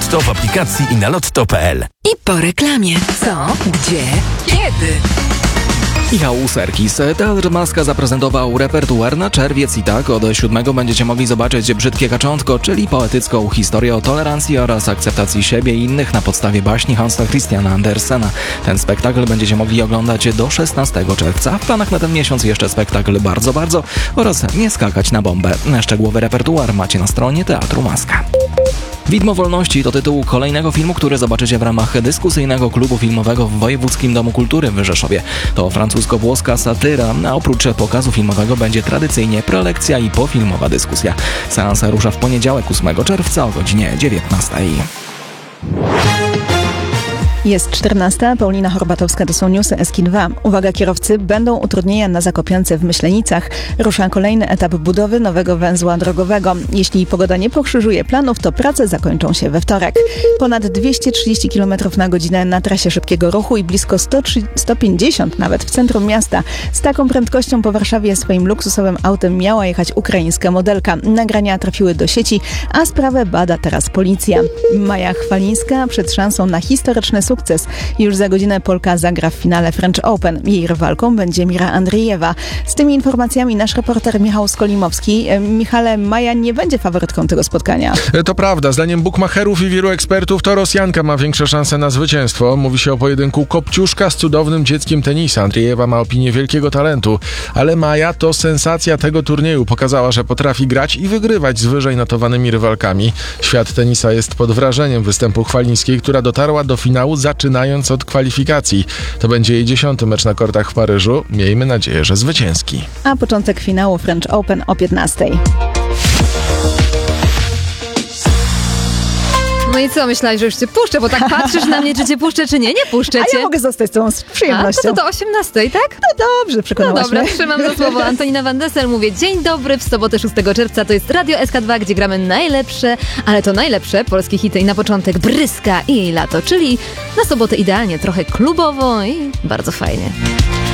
Lotto w aplikacji i na lotto.pl. I po reklamie. Co? Gdzie? Kiedy? Michał Serkis. Teatr Maska zaprezentował repertuar na czerwiec i tak od 7 będziecie mogli zobaczyć Brzydkie kaczątko, czyli poetycką historię o tolerancji oraz akceptacji siebie i innych na podstawie baśni Hansa Christiana Andersena. Ten spektakl będziecie mogli oglądać do 16 czerwca. W planach na ten miesiąc jeszcze spektakl Bardzo oraz Nie skakać na bombę. Szczegółowy repertuar macie na stronie Teatru Maska. Widmo Wolności to tytuł kolejnego filmu, który zobaczycie w ramach dyskusyjnego klubu filmowego w Wojewódzkim Domu Kultury w Rzeszowie. To francusko-włoska satyra, a oprócz pokazu filmowego będzie tradycyjnie prelekcja i pofilmowa dyskusja. Seans rusza w poniedziałek 8 czerwca o godzinie 19. Jest 14. Paulina Horbatowska, to są newsy SK2. Uwaga kierowcy, będą utrudnienia na Zakopiance w Myślenicach. Rusza kolejny etap budowy nowego węzła drogowego. Jeśli pogoda nie pokrzyżuje planów, to prace zakończą się we wtorek. Ponad 230 km na godzinę na trasie szybkiego ruchu i blisko 150 nawet w centrum miasta. Z taką prędkością po Warszawie swoim luksusowym autem miała jechać ukraińska modelka. Nagrania trafiły do sieci, a sprawę bada teraz policja. Maja Chwalińska przed szansą na historyczny sukces. Już za godzinę Polka zagra w finale French Open. Jej rywalką będzie Mira Andriejewa. Z tymi informacjami nasz reporter Michał Skolimowski. Michale, Maja nie będzie faworytką tego spotkania. To prawda. Zdaniem bukmacherów i wielu ekspertów to Rosjanka ma większe szanse na zwycięstwo. Mówi się o pojedynku Kopciuszka z cudownym dzieckiem tenisa. Andriejewa ma opinię wielkiego talentu, ale Maja to sensacja tego turnieju. Pokazała, że potrafi grać i wygrywać z wyżej notowanymi rywalkami. Świat tenisa jest pod wrażeniem występu Chwalińskiej, która dotarła do finału zaczynając od kwalifikacji. To będzie jej 10. mecz na kortach w Paryżu. Miejmy nadzieję, że zwycięski. A początek finału French Open o 15. No i co, myślałeś, że już cię puszczę, bo tak patrzysz na mnie, czy cię puszczę, czy nie? Nie puszczę cię. A ja mogę zostać z tą przyjemnością. A, to do 18, tak? No dobrze, przekonałaś No dobra, mnie. trzymam za słowo. Antonina Van Dessel, mówię dzień dobry w sobotę 6 czerwca. To jest Radio SK2, gdzie gramy najlepsze, ale to najlepsze polskie hity. I na początek Bryska i jej lato, czyli na sobotę idealnie, trochę klubowo i bardzo fajnie.